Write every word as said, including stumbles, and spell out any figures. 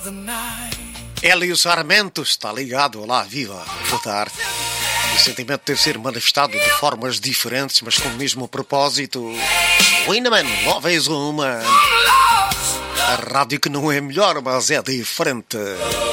Hélio Sarmento está ligado. Olá, viva, boa tarde. O sentimento deve ser manifestado de formas diferentes, mas com o mesmo propósito. Winneman, nova vez uma. A rádio que não é melhor, mas é diferente.